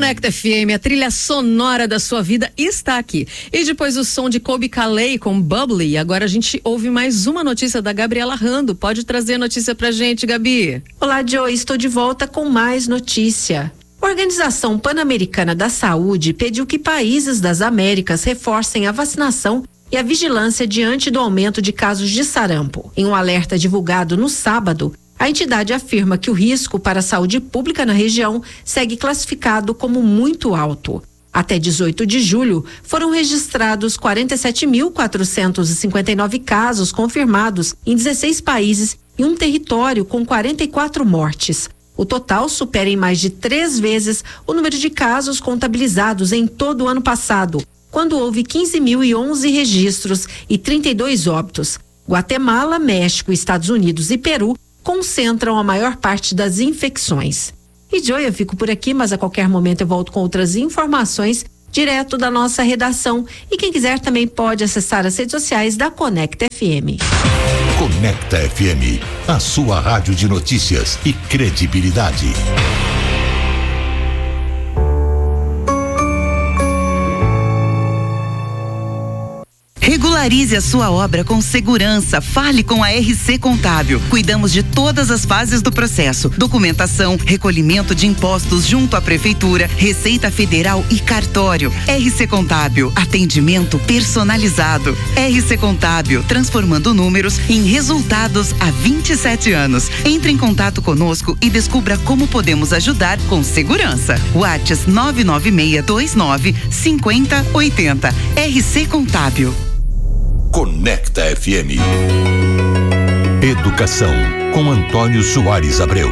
Conecta FM, a trilha sonora da sua vida está aqui. E depois do som de Colbie Caillat com Bubbly, agora a gente ouve mais uma notícia da Gabriela Rando. Pode trazer a notícia pra gente, Gabi. Olá, Joe, estou de volta com mais notícia. A Organização Pan-Americana da Saúde pediu que países das Américas reforcem a vacinação e a vigilância diante do aumento de casos de sarampo. Em um alerta divulgado no sábado, a entidade afirma que o risco para a saúde pública na região segue classificado como muito alto. Até 18 de julho, foram registrados 47.459 casos confirmados em 16 países e um território com 44 mortes. O total supera em mais de 3 vezes o número de casos contabilizados em todo o ano passado, quando houve 15.011 registros e 32 óbitos. Guatemala, México, Estados Unidos e Peru concentram a maior parte das infecções. E Joy, eu fico por aqui, mas a qualquer momento eu volto com outras informações direto da nossa redação. E quem quiser também pode acessar as redes sociais da Conecta FM. Conecta FM, a sua rádio de notícias e credibilidade. Regularize a sua obra com segurança. Fale com a RC Contábil. Cuidamos de todas as fases do processo: documentação, recolhimento de impostos junto à prefeitura, Receita Federal e cartório. RC Contábil, atendimento personalizado. RC Contábil, transformando números em resultados há 27 anos. Entre em contato conosco e descubra como podemos ajudar com segurança. WhatsApp 996295080. RC Contábil. Conecta FM. Educação com Antônio Soares Abreu.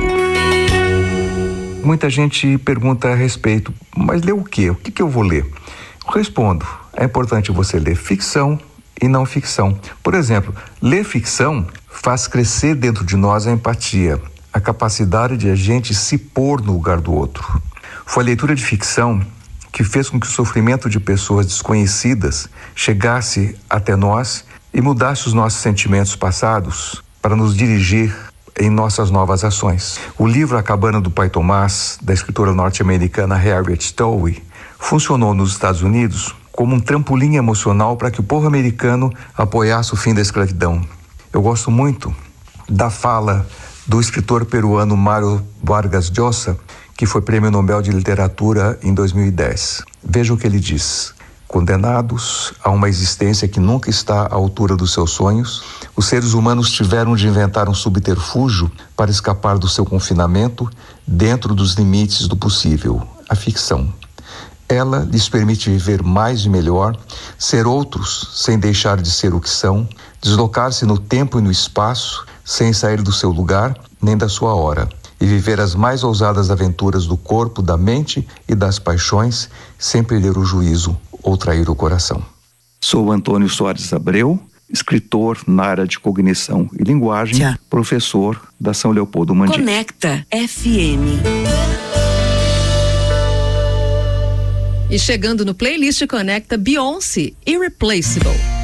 Muita gente pergunta a respeito, mas ler o quê? O que eu vou ler? Eu respondo, é importante você ler ficção e não ficção. Por exemplo, ler ficção faz crescer dentro de nós a empatia, a capacidade de a gente se pôr no lugar do outro. Foi a leitura de ficção que fez com que o sofrimento de pessoas desconhecidas chegasse até nós e mudasse os nossos sentimentos passados para nos dirigir em nossas novas ações. O livro A Cabana do Pai Tomás, da escritora norte-americana Harriet Stowe, funcionou nos Estados Unidos como um trampolim emocional para que o povo americano apoiasse o fim da escravidão. Eu gosto muito da fala do escritor peruano Mario Vargas Llosa, que foi Prêmio Nobel de Literatura em 2010. Veja o que ele diz: condenados a uma existência que nunca está à altura dos seus sonhos, os seres humanos tiveram de inventar um subterfúgio para escapar do seu confinamento dentro dos limites do possível, a ficção. Ela lhes permite viver mais e melhor, ser outros sem deixar de ser o que são, deslocar-se no tempo e no espaço sem sair do seu lugar nem da sua hora, e viver as mais ousadas aventuras do corpo, da mente e das paixões, sem perder o juízo ou trair o coração. Sou Antônio Soares Abreu, escritor na área de cognição e linguagem, professor da São Leopoldo Mandique. Conecta FM. E chegando no playlist Conecta, Beyoncé, Irreplaceable.